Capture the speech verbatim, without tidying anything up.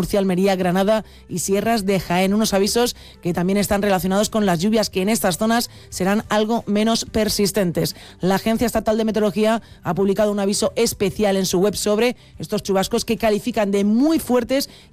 Murcia, Almería, Granada y sierras de Jaén. Unos avisos que también están relacionados con las lluvias que en estas zonas serán algo menos persistentes. La Agencia Estatal de Meteorología ha publicado un aviso especial en su web sobre estos chubascos que califican de muy fuertes